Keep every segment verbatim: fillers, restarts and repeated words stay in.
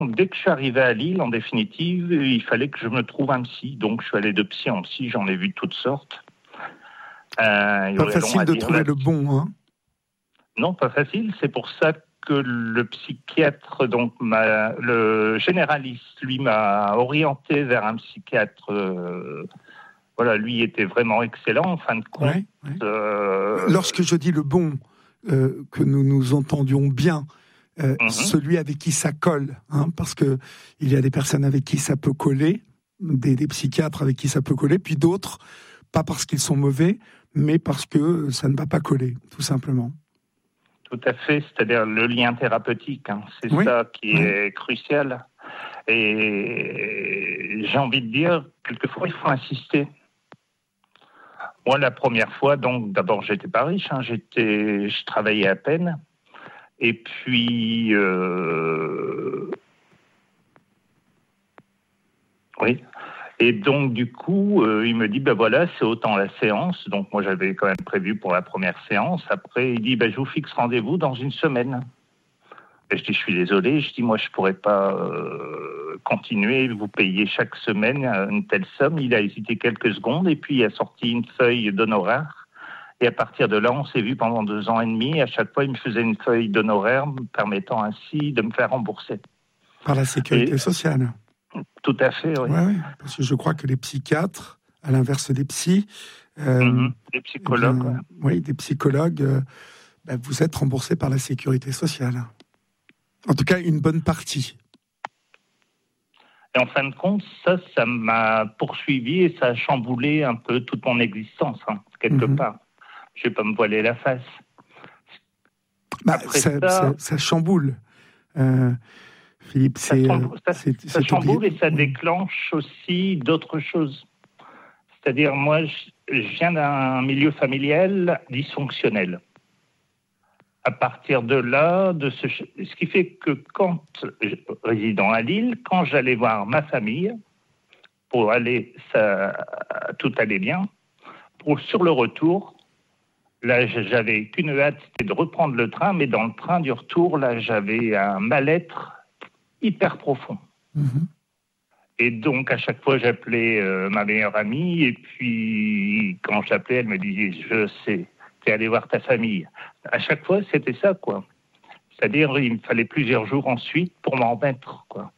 dès que je suis arrivé à Lille, en définitive, il fallait que je me trouve un psy. Donc, je suis allé de psy en psy, j'en ai vu de toutes sortes. Euh, pas facile de trouver là, le bon, hein. Non, pas facile. C'est pour ça que le psychiatre, donc m'a, le généraliste, lui, m'a orienté vers un psychiatre. Euh, voilà, lui était vraiment excellent, en fin de compte. Ouais, ouais. Euh... Lorsque je dis le bon, euh, que nous nous entendions bien, euh, mm-hmm. celui avec qui ça colle, hein, parce que il y a des personnes avec qui ça peut coller, des, des psychiatres avec qui ça peut coller, puis d'autres, pas parce qu'ils sont mauvais, mais parce que ça ne va pas coller, tout simplement. Tout à fait, c'est-à-dire le lien thérapeutique, hein, c'est oui, ça qui oui. est crucial. Et j'ai envie de dire, quelquefois, il faut insister. Moi, la première fois, donc, d'abord, j'étais pas riche, hein, j'étais, je travaillais à peine. Et puis, euh... oui. Et donc, du coup, euh, il me dit, ben voilà, c'est autant la séance. Donc, moi, j'avais quand même prévu pour la première séance. Après, il dit, ben, je vous fixe rendez-vous dans une semaine. Et je dis, je suis désolé. Je dis, moi, je pourrais pas euh, continuer, vous payer chaque semaine une telle somme. Il a hésité quelques secondes et puis il a sorti une feuille d'honoraires. Et à partir de là, on s'est vu pendant deux ans et demi. À chaque fois, il me faisait une feuille d'honoraires, me permettant ainsi de me faire rembourser. Par la sécurité et... sociale. Tout à fait, oui. Ouais, oui. Parce que je crois que les psychiatres, à l'inverse des psys, euh, mmh, des psychologues, eh bien, ouais. oui, des psychologues, euh, ben, vous êtes remboursés par la sécurité sociale. En tout cas, une bonne partie. Et en fin de compte, ça, ça m'a poursuivi et ça a chamboulé un peu toute mon existence, hein, quelque mmh. part. Je ne vais pas me voiler la face. Bah, ça, ça... Ça, ça chamboule. Euh, Philippe, c'est, ça, chamboule, ça, c'est, ça c'est chamboule obli... et ça oui. déclenche aussi d'autres choses. C'est-à-dire, moi, je, je viens d'un milieu familial dysfonctionnel. À partir de là, de ce, ce qui fait que quand, résidant à Lille, quand j'allais voir ma famille, pour aller, ça, tout allait bien, pour, sur le retour, là, j'avais qu'une hâte, c'était de reprendre le train, mais dans le train du retour, là, j'avais un mal-être hyper profond. Mmh. Et donc, à chaque fois, j'appelais euh, ma meilleure amie, et puis, quand j'appelais, elle me disait, je sais, t'es allé voir ta famille. À chaque fois, c'était ça, quoi. C'est-à-dire, il me fallait plusieurs jours ensuite pour m'en remettre, quoi.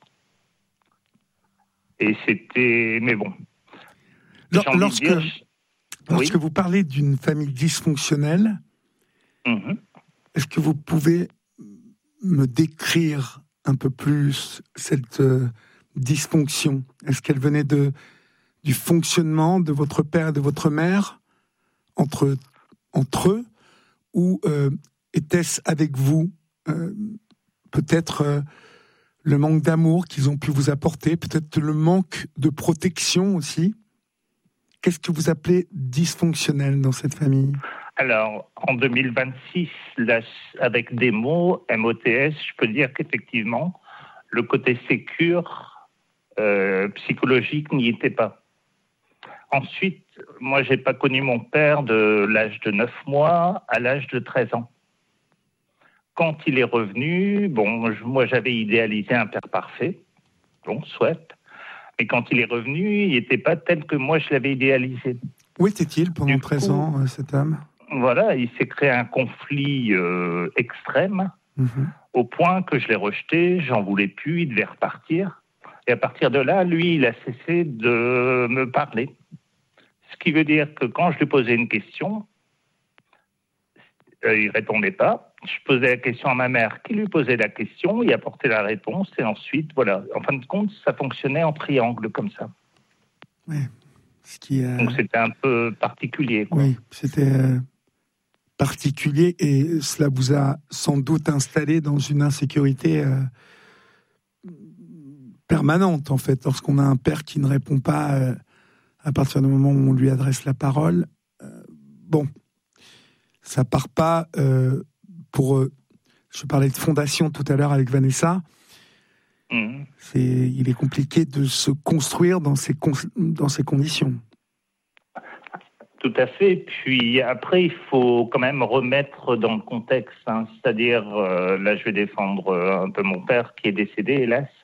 Et c'était... Mais bon. Lors, lorsque dire, lorsque oui. vous parlez d'une famille dysfonctionnelle, mmh. est-ce que vous pouvez me décrire un peu plus cette euh, dysfonction? Est-ce qu'elle venait de, du fonctionnement de votre père et de votre mère entre, entre eux, ou euh, était-ce avec vous euh, peut-être euh, le manque d'amour qu'ils ont pu vous apporter, peut-être le manque de protection aussi? Qu'est-ce que vous appelez dysfonctionnel dans cette famille? Alors, en deux mille vingt-six, là, avec des mots, M O T S, je peux dire qu'effectivement, le côté sécure, euh, psychologique n'y était pas. Ensuite, moi, j'ai pas connu mon père de l'âge de neuf mois à l'âge de treize ans. Quand il est revenu, bon, je, moi, j'avais idéalisé un père parfait, bon, soit. Mais quand il est revenu, il n'était pas tel que moi, je l'avais idéalisé. Où était-il pendant du treize coup, ans, cet homme? Voilà, il s'est créé un conflit euh, extrême, mmh. au point que je l'ai rejeté, j'en voulais plus, il devait repartir. Et à partir de là, lui, il a cessé de me parler. Ce qui veut dire que quand je lui posais une question, euh, il ne répondait pas. Je posais la question à ma mère, qui lui posait la question, il apportait la réponse, et ensuite, voilà. En fin de compte, ça fonctionnait en triangle, comme ça. Oui. Ce qui, euh... Donc c'était un peu particulier, quoi. Oui, c'était euh, particulier, et cela vous a sans doute installé dans une insécurité euh, permanente, en fait, lorsqu'on a un père qui ne répond pas euh, à partir du moment où on lui adresse la parole. Euh, bon, ça part pas euh, pour... Euh, je parlais de fondation tout à l'heure avec Vanessa. Mmh. C'est, il est compliqué de se construire dans ces, con, dans ces conditions. Tout à fait. Puis après, il faut quand même remettre dans le contexte. Hein. C'est-à-dire, euh, là, je vais défendre un peu mon père qui est décédé, hélas.